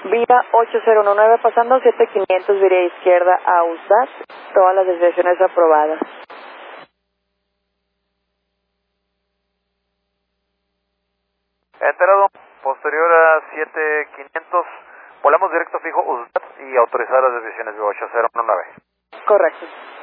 Vía 8019 pasando 7500, vía izquierda a USAT. Todas las desviaciones aprobadas. Enterado, posterior a 7500, volamos directo fijo USAT y autorizar las desviaciones de 8019. Correcto.